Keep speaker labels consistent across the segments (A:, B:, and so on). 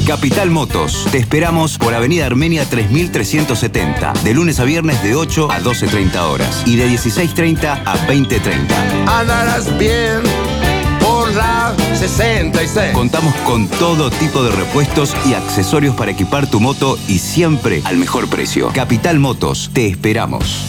A: Capital Motos. Te esperamos por Avenida Armenia 3370. De lunes a viernes de 8 a 12:30 horas. Y de 16:30 a 20:30.
B: Andarás bien por la 66.
A: Contamos con todo tipo de repuestos y accesorios para equipar tu moto y siempre al mejor precio. Capital Motos. Te esperamos.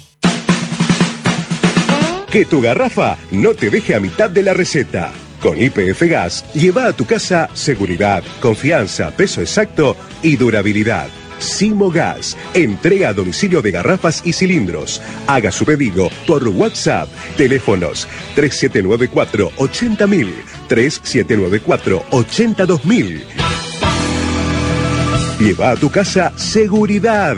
C: Que tu garrafa no te deje a mitad de la receta. Con YPF Gas, lleva a tu casa seguridad, confianza, peso exacto y durabilidad. Simo Gas, entrega a domicilio de garrafas y cilindros. Haga su pedido por WhatsApp. Teléfonos 3794-80000, 3794-82000. Lleva a tu casa seguridad.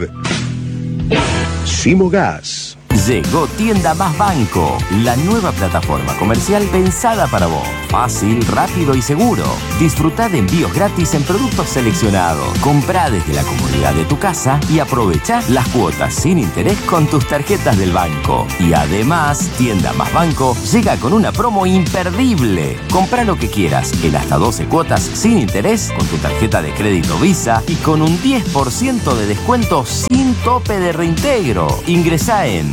C: Simo Gas.
D: Llegó Tienda Más Banco, la nueva plataforma comercial pensada para vos. Fácil, rápido y seguro. Disfrutá de envíos gratis en productos seleccionados. Comprá desde la comodidad de tu casa y aprovechá las cuotas sin interés con tus tarjetas del banco. Y además, Tienda Más Banco llega con una promo imperdible. Comprá lo que quieras en hasta 12 cuotas sin interés con tu tarjeta de crédito Visa y con un 10% de descuento sin tope de reintegro. Ingresá en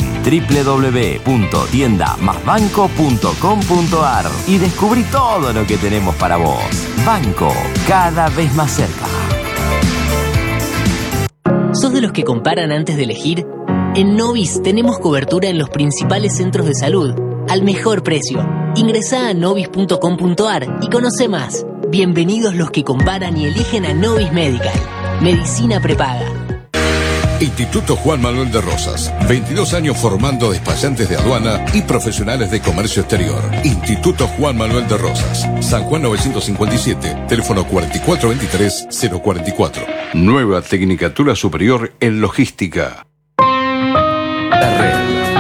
D: www.tiendamasbanco.com.ar y descubrí todo lo que tenemos para vos. Banco, cada vez más cerca.
E: ¿Sos de los que comparan antes de elegir? En Novis tenemos cobertura en los principales centros de salud, al mejor precio. Ingresá a novis.com.ar y conoce más. Bienvenidos los que comparan y eligen a Novis Medical. Medicina prepaga.
F: Instituto Juan Manuel de Rosas. 22 años formando despachantes de aduana y profesionales de comercio exterior. Instituto Juan Manuel de Rosas. San Juan 957. Teléfono 4423-044.
G: Nueva Tecnicatura Superior en Logística. La Red.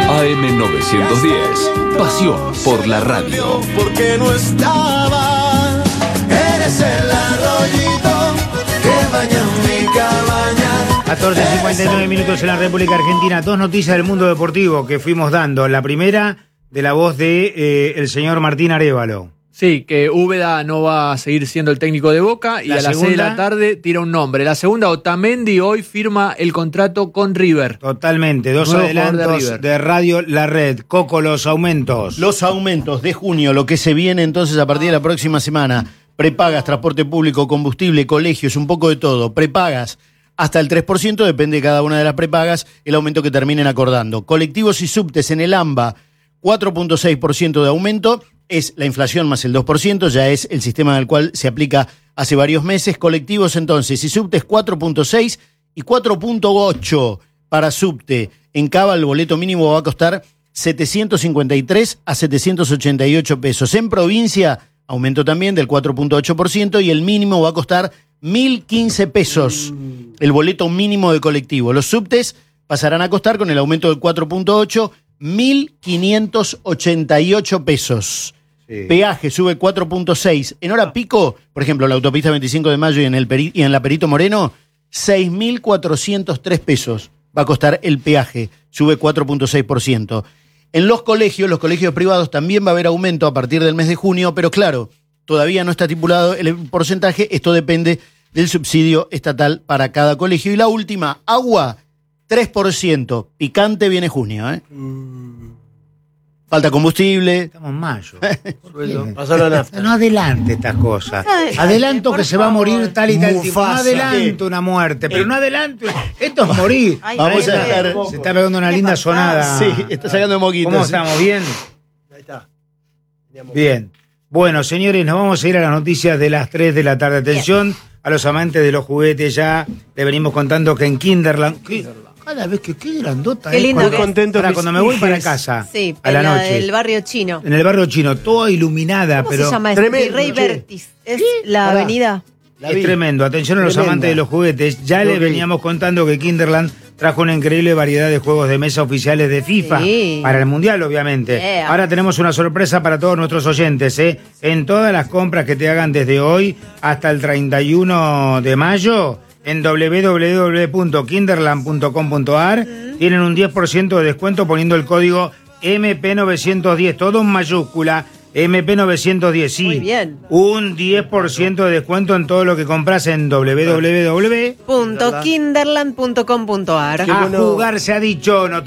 G: AM910. Pasión por la radio.
B: Porque no estaba. Eres el arroyito que baña mi cabaña.
H: 14:59 minutos en la República Argentina. Dos noticias del mundo deportivo que fuimos dando. La primera, de la voz de el señor Martín Arévalo.
I: Sí, que Úbeda no va a seguir siendo el técnico de Boca y a las 6 de la tarde tira un nombre. La segunda, Otamendi hoy firma el contrato con River.
H: Totalmente, dos adelantos de Radio La Red. Coco, los aumentos.
J: Los aumentos de junio, lo que se viene entonces a partir de la próxima semana. Prepagas, transporte público, combustible, colegios, un poco de todo. Prepagas hasta el 3%, depende de cada una de las prepagas, el aumento que terminen acordando. Colectivos y subtes en el AMBA, 4.6% de aumento, es la inflación más el 2%, ya es el sistema del cual se aplica hace varios meses. Colectivos entonces y subtes 4.6 y 4.8 para subte. En Cava el boleto mínimo va a costar 753 a 788 pesos. En provincia, aumento también del 4.8% y el mínimo va a costar 1.015 pesos, el boleto mínimo de colectivo. Los subtes pasarán a costar, con el aumento del 4.8, 1.588 pesos. Sí. Peaje sube 4.6. En hora pico, por ejemplo, la autopista 25 de Mayo y en la Perito Moreno, 6.403 pesos va a costar el peaje, sube 4.6%. En los colegios privados también va a haber aumento a partir del mes de junio, pero claro, todavía no está estipulado el porcentaje, esto depende del subsidio estatal para cada colegio. Y la última, agua, 3%. Picante viene junio, ¿eh? Falta combustible.
H: Estamos en mayo.
J: Pasaron nafta.
H: No adelante estas cosas. Adelanto que se va a morir tal y tal tipo. No adelanto una muerte, pero no adelanto. Esto es morir.
J: Vamos a estar.
H: Se está pegando una linda sonada.
J: Sí, está sacando moquitos.
H: ¿Cómo estamos? ¿Bien?
J: Ahí está.
H: Bien. Bueno, señores, nos vamos a ir a las noticias de las 3 de la tarde. Atención a los amantes de los juguetes, ya le venimos contando que en Kinderland... Cada vez que qué grandota.
K: Qué lindo.
H: Muy contento. Cuando me voy para casa,
K: sí,
H: a la noche.
K: Del barrio chino.
H: En el barrio chino, toda iluminada.
K: ¿Cómo
H: pero
K: se llama? Rey Vértiz. ¿Es la avenida?
H: Es tremendo. Atención a los amantes de los juguetes. Ya les veníamos contando que Kinderland trajo una increíble variedad de juegos de mesa oficiales de FIFA, para el Mundial, obviamente. Ahora tenemos una sorpresa para todos nuestros oyentes, ¿eh? En todas las compras que te hagan desde hoy hasta el 31 de mayo, en www.kinderland.com.ar, tienen un 10% de descuento poniendo el código MP910, todo en mayúscula, MP910.
K: Muy bien.
H: Un 10% de descuento en todo lo que compras en www.kinderland.com.ar.
K: Kinderland.com.ar.
H: A jugar se ha dicho, noticias.